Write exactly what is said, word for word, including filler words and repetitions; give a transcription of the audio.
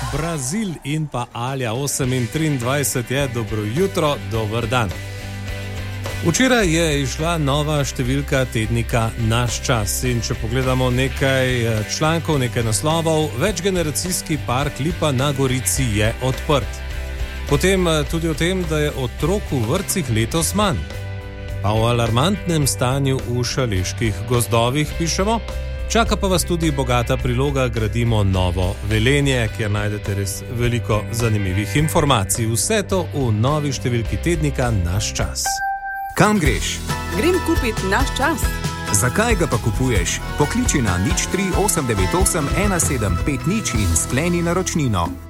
Brazil in pa Alja osem in triindvajset je, dobro jutro, dober dan. Včeraj je išla nova številka tednika Naš čas in če pogledamo nekaj člankov, nekaj naslovov, večgeneracijski park Lipa na Gorici je odprt. Potem tudi o tem, da je otrok v vrtcih letos manj. Pa o alarmantnem stanju v šaleških gozdovih pišemo. Čaka pa vas tudi bogata priloga Gradimo novo Velenje, kjer najdete res veliko zanimivih informacij. Vse to v novi številki tednika Naš čas. Kam greš? Grem kupit Naš čas. Zakaj ga pa kupuješ? Pokliči na nič tri osem devet osem ena sedem pet nič in skleni naročnino.